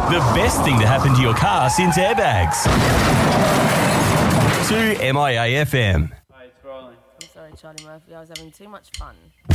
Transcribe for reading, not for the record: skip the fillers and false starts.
The best thing to happen to your car since airbags. To MIA FM. Hi, it's rolling. I'm sorry, Charlie Murphy. I was having too much fun.